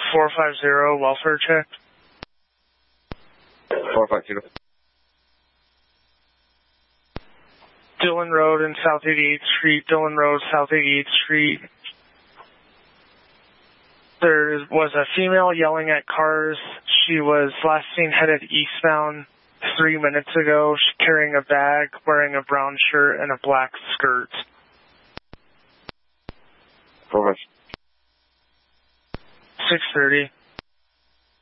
450, welfare check. 450. Dillon Road and South 88th Street, Dillon Road, South 88th Street. There was a female yelling at cars. She was last seen headed eastbound 3 minutes ago. She's carrying a bag, wearing a brown shirt and a black skirt. 450. 6:30.